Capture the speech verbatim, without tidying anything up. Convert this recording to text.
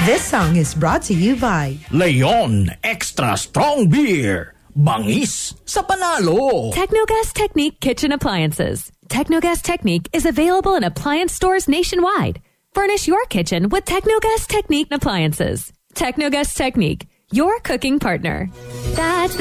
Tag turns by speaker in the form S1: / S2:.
S1: This song is brought to you by
S2: Leon Extra Strong Beer. Bangis sa panalo.
S3: Technogas Technique Kitchen Appliances. Technogas Technique is available in appliance stores nationwide. Furnish your kitchen with Technogas Technique appliances. Technogas Technique, your cooking partner. That's